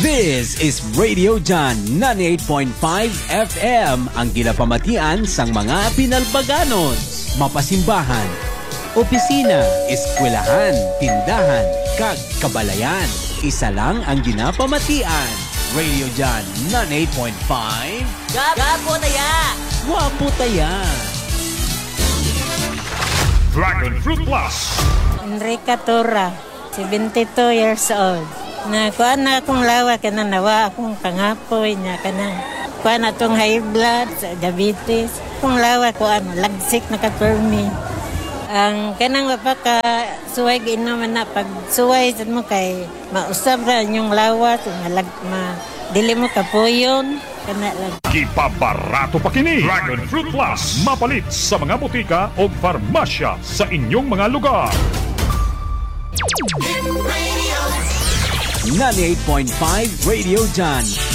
This is Radio John 98.5 FM, ang ginapamatian sang mga pinalbaganon, mapasimbahan, opisina, eskwelahan, tindahan, kag kabalayan. Isa lang ang ginapamatian. Radio John 98.5. Gapo taya! Wapo taya! Dragon Fruit Plus. Enrica Tora, 72 years old. Nakuha na akong lawa ka na nawa akong pangapoy niya ka na. Kuha na itong high blood, diabetes. Kung lawa ko, lagsik na ka-permi. Ang kanang mapaka suway ginuman na pag suway sa mo kay mausab ra yung lawa, dili mo kapuyon. Kana lang. Ipabarato pa kini Dragon Fruit Plus. Mapalit sa mga butika o farmasya sa inyong mga lugar. 98.5 Radio John